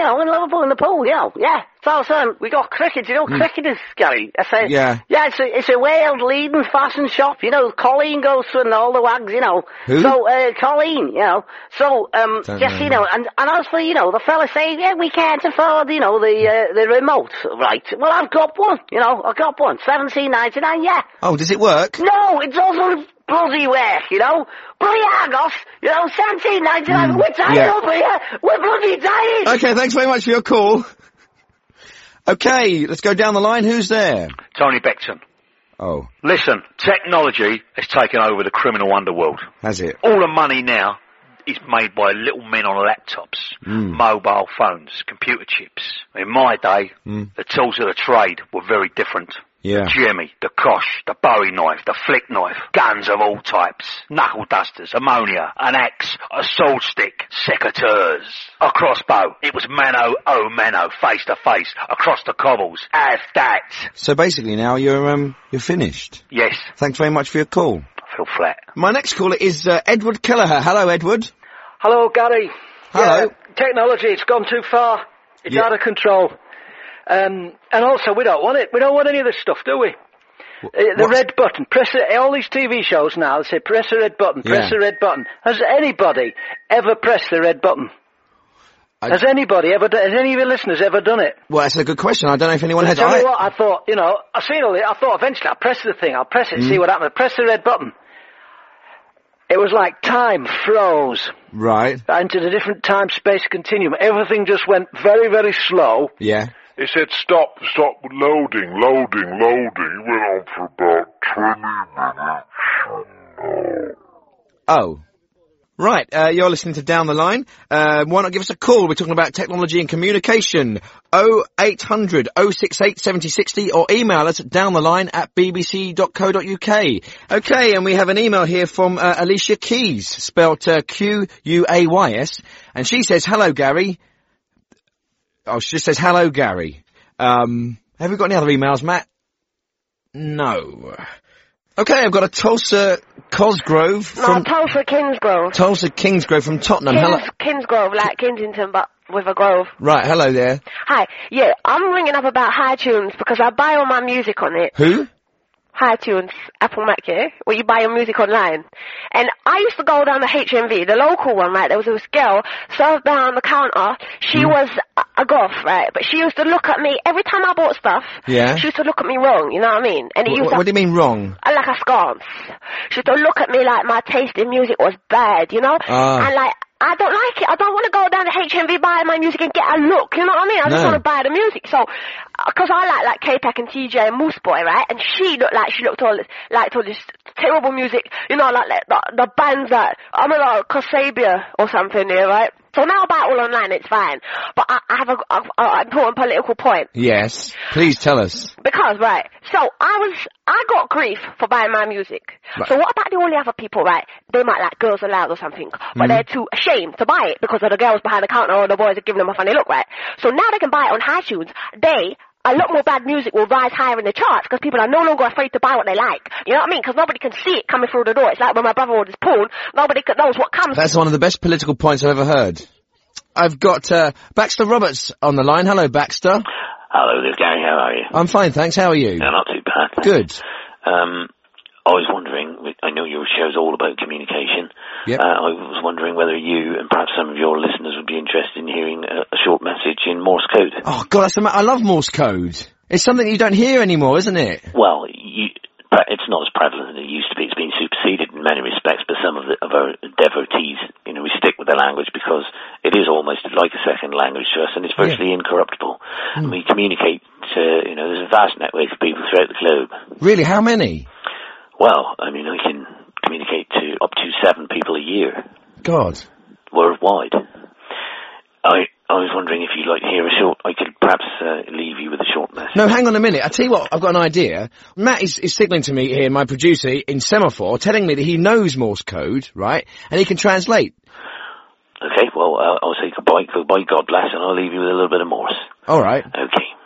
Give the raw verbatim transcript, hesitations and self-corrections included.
know, in Liverpool in the pool, you know, yeah. So, son, we got cricket, you know, mm. cricketers, Gary. I say, yeah. Yeah, it's a, it's a world leading fashion shop, you know, Colleen goes to and all the wags, you know. Who? So, uh, Colleen, you know. So, um, Don't just, know. you know, and, and as for, you know, the fella saying, yeah, we can't afford, you know, the, uh, the remote, right? Well, I've got one, you know, I've got one, seventeen ninety-nine, yeah. Oh, does it work? No, it's also bloody work, you know. Bloody Argos, you know, seventeen ninety-nine, mm, we're dying yeah. over here, we're bloody dying. Okay, thanks very much for your call. Okay, let's go down the line. Who's there? Tony Beckton. Oh. Listen, technology has taken over the criminal underworld. Has it? All the money now is made by little men on laptops, mm. mobile phones, computer chips. In my day, mm. the tools of the trade were very different. Yeah. The jimmy, the kosh, the bowie knife, the flick knife, guns of all types, knuckle dusters, ammonia, an axe, a sword stick, secateurs, a crossbow. It was mano oh mano, face to face, across the cobbles, as that. So basically now you're, um, you're finished. Yes. Thanks very much for your call. I feel flat. My next caller is, uh, Edward Kelleher. Hello, Edward. Hello, Gary. Hello. Yeah, technology, it's gone too far. It's yeah. out of control. Um, and also, we don't want it. We don't want any of this stuff, do we? Uh, the What's... red button. Press the, all these T V shows now, they say, press the red button, press yeah. the red button. Has anybody ever pressed the red button? I... Has anybody ever done, has any of your listeners ever done it? Well, that's a good question. I don't know if anyone well, has. Tell I... me what, I thought, you know, I've seen all this, I thought eventually I'll press the thing, I'll press it and mm. see what happens. Press the red button. It was like time froze. Right. Into the different time-space continuum. Everything just went very, very slow. Yeah. It said, stop, stop, loading, loading, loading. It went on for about twenty minutes. Oh. Right, uh, you're listening to Down the Line. Uh, why not give us a call? We're talking about technology and communication. oh eight hundred oh six eight seven oh six oh or email us at downtheline at bbc dot co dot uk. Okay, and we have an email here from uh, Alicia Keys, spelt uh, Q U A Y S, and she says, hello, Gary. Oh, she just says, hello, Gary. Um, have we got any other emails, Matt? No. Okay, I've got a Tulsa Cosgrove from... No, Tulsa Kingsgrove. Tulsa Kingsgrove from Tottenham. Kings, hello. Kingsgrove, like Kensington, but with a grove. Right, hello there. Hi, yeah, I'm ringing up about iTunes because I buy all my music on it. Who? iTunes, Apple Mac, yeah, where you buy your music online. And I used to go down to H M V, the local one, right, there was this girl served behind the counter. She mm. was a, a goth, right, but she used to look at me, every time I bought stuff, yeah. she used to look at me wrong, you know what I mean? And it what, used what to, do you mean wrong? Like a sconce. She used to look at me like my taste in music was bad, you know? Ah. And like, I don't like it. I don't want to go down to H M V, buy my music and get a look, you know what I mean? I just no. want to buy the music. So, because I like, like K-Pac and T J and Moose Boy, right? And she looked like she looked all this, like all this terrible music, you know, like, like the, the bands that, I mean, like Kasabian or something there, right? So now I buy it all online, it's fine. But I, I have a, a, a important political point. Yes. Please tell us. Because, right, so I was, I got grief for buying my music. Right. So what about the all the other people, right? They might like Girls Aloud or something, but mm. they're too ashamed to buy it because of the girls behind the counter or the boys are giving them a funny look, right? So now they can buy it on iTunes. They, a lot more bad music will rise higher in the charts because people are no longer afraid to buy what they like. You know what I mean? Because nobody can see it coming through the door. It's like when my brother orders porn, nobody knows what comes. That's one of the best political points I've ever heard. I've got uh, Baxter Roberts on the line. Hello, Baxter. Hello there, Gary. How are you? I'm fine, thanks. How are you? No, not too bad. Good. Um, I was wondering, I know your show's all about communication. Yep. Uh, I was wondering whether you and perhaps some of your listeners would be interested in hearing a, a short message in Morse code. Oh, God, that's ama- I love Morse code. It's something you don't hear anymore, isn't it? Well, you, it's not as prevalent as it used to be. It's been superseded in many respects, but some of, the, of our devotees, you know, we stick with the language because it is almost like a second language to us, and it's virtually yeah. incorruptible. Mm. And we communicate to, you know, there's a vast network of people throughout the globe. Really? How many? Well, I mean, I can communicate to up to seven people a year. God. Worldwide. I I was wondering if you'd like to hear a short, I could perhaps uh, leave you with a short message. No, hang on a minute. I tell you what, I've got an idea. Matt is, is signaling to me here, my producer, in Semaphore, telling me that he knows Morse code, right, and he can translate. Okay, well, uh, I'll say goodbye, goodbye, God bless, and I'll leave you with a little bit of Morse. All right. Okay.